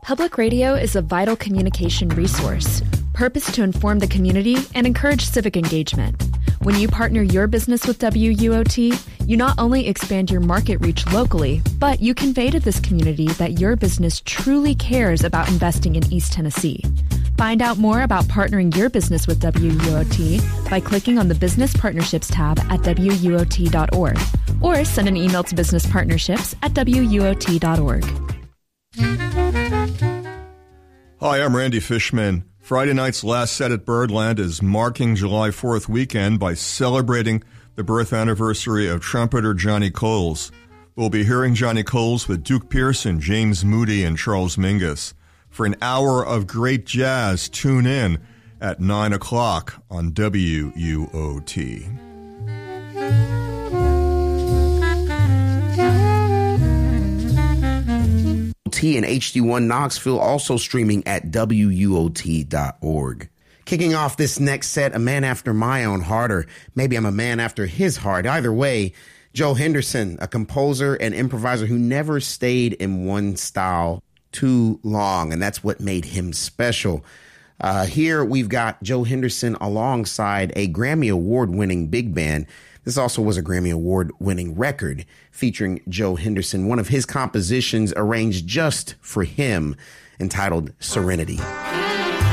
Public radio is a vital communication resource, purposed to inform the community and encourage civic engagement. When you partner your business with WUOT, you not only expand your market reach locally, but you convey to this community that your business truly cares about investing in East Tennessee. Find out more about partnering your business with WUOT by clicking on the Business Partnerships tab at WUOT.org or send an email to businesspartnerships@WUOT.org. Hi, I'm Randy Fishman. Friday night's last set at Birdland is marking July 4th weekend by celebrating the birth anniversary of trumpeter Johnny Coles. We'll be hearing Johnny Coles with Duke Pearson, James Moody, and Charles Mingus. For an hour of great jazz, tune in at 9 o'clock on WUOT. And HD1 Knoxville, also streaming at WUOT.org. Kicking off this next set, a man after my own heart, or maybe I'm a man after his heart. Either way, Joe Henderson, a composer and improviser who never stayed in one style too long, and that's what made him special. Here we've got Joe Henderson alongside a Grammy Award-winning big band. This also was a Grammy Award-winning record featuring Joe Henderson, one of his compositions arranged just for him, entitled Serenity.